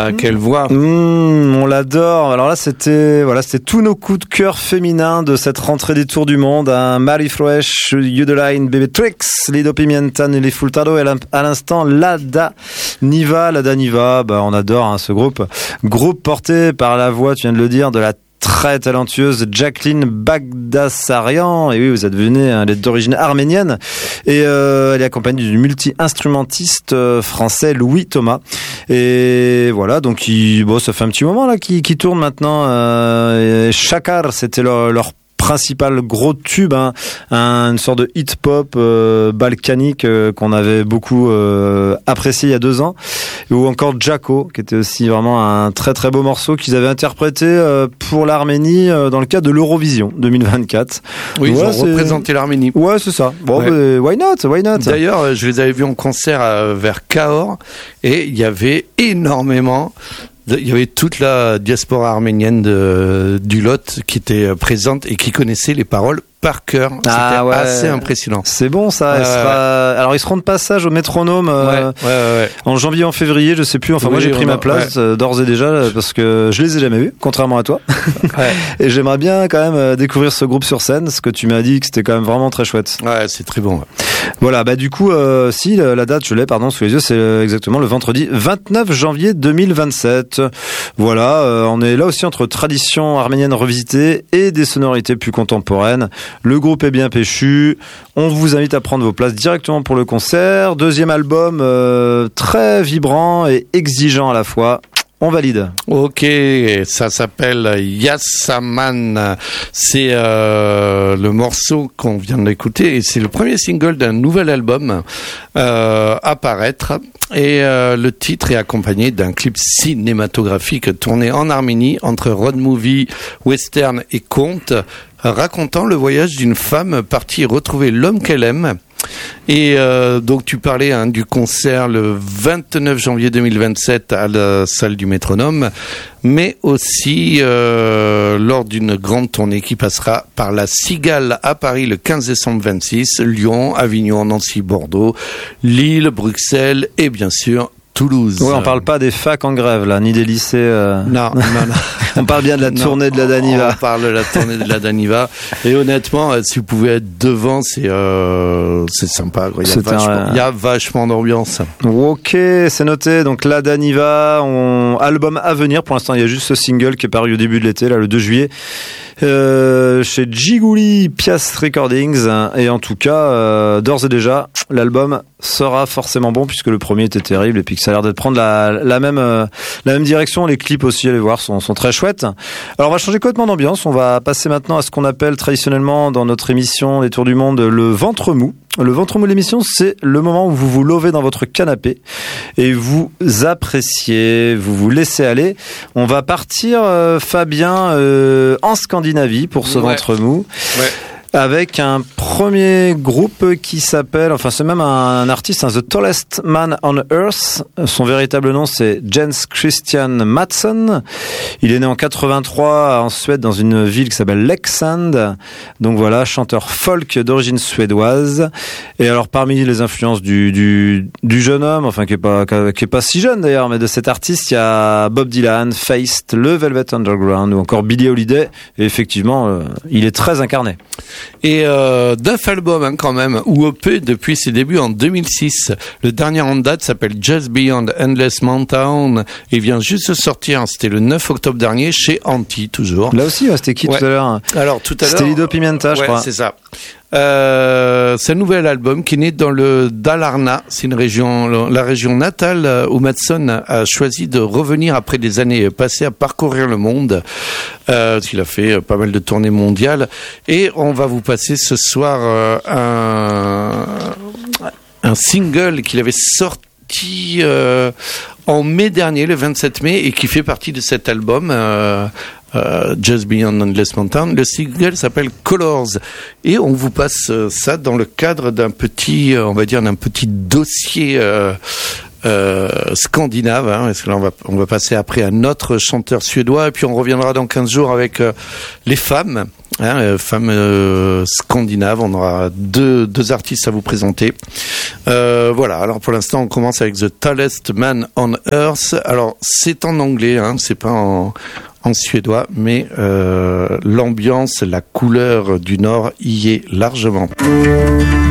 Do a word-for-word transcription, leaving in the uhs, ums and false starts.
Mmh. Quelle voix. Mmh, on l'adore. Alors là, c'était voilà, c'était tous nos coups de cœur féminins de cette rentrée des Tours du Monde. Hein. Marie Fresh, Yudeline, Bebe Tricks, Lido Pimienta, Nelly Furtado et à l'instant Lada Niva. Lada Niva, bah, on adore hein, ce groupe. Groupe porté par la voix, tu viens de le dire, de la très talentueuse Jacqueline Bagdasarian. Et oui, vous êtes venue, hein, elle est d'origine arménienne. Et euh, elle est accompagnée du multi-instrumentiste euh, français Louis Thomas. Et voilà, donc il, bon, ça fait un petit moment là qui qui tourne maintenant. Euh, Shakar, c'était leur, leur principal gros tube, hein, un, une sorte de hit-pop euh, balkanique euh, qu'on avait beaucoup euh, apprécié il y a deux ans, ou encore Jacko, qui était aussi vraiment un très très beau morceau qu'ils avaient interprété euh, pour l'Arménie euh, dans le cadre de l'Eurovision deux mille vingt-quatre. Oui, ouais, ils ont c'est... représenté l'Arménie. Ouais, c'est ça. Bon, ouais. bah, why not, why not. D'ailleurs, je les avais vus en concert à, vers Cahors, et il y avait énormément... Il y avait toute la diaspora arménienne de, du Lot qui était présente et qui connaissait les paroles par cœur. C'était ah ouais. assez impressionnant. C'est bon ça. Ouais, sera... ouais. Alors ils seront de passage au Métronome euh, ouais, ouais, ouais, ouais. en janvier, en février, je sais plus. Enfin oui, moi j'ai pris ma place ouais. euh, d'ores et déjà parce que je les ai jamais vus, contrairement à toi. Ouais. Et j'aimerais bien quand même euh, découvrir ce groupe sur scène, ce que tu m'as dit que c'était quand même vraiment très chouette. Ouais, c'est très bon. Ouais. Voilà, bah du coup, euh, si la date, je l'ai, pardon, sous les yeux, c'est exactement le vendredi vingt-neuf janvier deux mille vingt-sept. Voilà, euh, on est là aussi entre tradition arménienne revisitée et des sonorités plus contemporaines. Le groupe est bien péchu. On vous invite à prendre vos places directement pour le concert. Deuxième album euh, très vibrant et exigeant à la fois. On valide. Ok, ça s'appelle Yasaman. C'est euh, le morceau qu'on vient d'écouter et c'est le premier single d'un nouvel album euh, à paraître. Et euh, le titre est accompagné d'un clip cinématographique tourné en Arménie entre road movie, western et conte, racontant le voyage d'une femme partie retrouver l'homme qu'elle aime. Et euh, donc tu parlais hein, du concert le vingt-neuf janvier deux mille vingt-sept à la salle du Métronome, mais aussi euh, lors d'une grande tournée qui passera par la Cigale à Paris le quinze décembre vingt-six, Lyon, Avignon, Nancy, Bordeaux, Lille, Bruxelles et bien sûr Toulouse. Ouais, on parle pas des facs en grève là, ni des lycées. Euh... Non, non, non. On parle bien de la tournée non, de la Daniva. On parle de la tournée de la Daniva. Et honnêtement, si vous pouvez être devant, c'est euh, c'est sympa. Il y, a vachement, un... il y a vachement d'ambiance. Ok, c'est noté. Donc la Daniva, on... album à venir. Pour l'instant, il y a juste ce single qui est paru au début de l'été, là, le deux juillet. Euh, chez Gigouli Pias Recordings et en tout cas euh, d'ores et déjà l'album sera forcément bon puisque le premier était terrible et puis que ça a l'air de prendre la, la même euh, la même direction. Les clips aussi, allez voir, sont, sont très chouettes. Alors on va changer complètement d'ambiance, on va passer maintenant à ce qu'on appelle traditionnellement dans notre émission Les Tours du Monde le ventre mou. Le ventre mou de l'émission, c'est le moment où vous vous levez dans votre canapé et vous appréciez, vous vous laissez aller. On va partir, euh, Fabien, euh, en Scandinavie pour ce ouais. ventre mou. Ouais. Avec un premier groupe qui s'appelle, enfin c'est même un, un artiste, hein, The Tallest Man on Earth. Son véritable nom c'est Jens Christian Mattsson. Il est né en quatre-vingt-trois en Suède dans une ville qui s'appelle Leksand. Donc voilà, chanteur folk d'origine suédoise. Et alors parmi les influences du du, du jeune homme, enfin qui est pas qui est pas si jeune d'ailleurs, mais de cet artiste, il y a Bob Dylan, Feist, le Velvet Underground ou encore Billie Holiday. Et effectivement, euh, il est très incarné. Et euh, neuf albums hein, quand même, ou E P depuis ses débuts en deux mille six. Le dernier en date s'appelle Just Beyond Endless Mountain et vient juste de sortir. C'était le neuf octobre dernier chez Anti, toujours. Là aussi, ouais, c'était qui ouais. tout à l'heure? Alors tout à l'heure, c'était Lido Pimienta, je ouais, crois. C'est ça. Euh, c'est un nouvel album qui est né dans le Dalarna, c'est une région, la région natale où Mattsson a choisi de revenir après des années passées à parcourir le monde. Euh, il a fait pas mal de tournées mondiales et on va vous passer ce soir euh, un, un single qu'il avait sorti euh, en mai dernier, le vingt-sept mai, et qui fait partie de cet album. Euh, Uh, Just Beyond Endless Mountain. Le single s'appelle Colors et on vous passe euh, ça dans le cadre d'un petit, euh, on va dire d'un petit dossier euh, euh, scandinave. Hein, parce que là on va on va passer après à notre chanteur suédois et puis on reviendra dans quinze jours avec euh, les femmes Hein, euh, fameux euh, scandinave, on aura deux, deux artistes à vous présenter. Euh, voilà, alors pour l'instant on commence avec The Tallest Man on Earth. Alors c'est en anglais, hein, c'est pas en, en suédois, mais euh, l'ambiance, la couleur du Nord y est largement.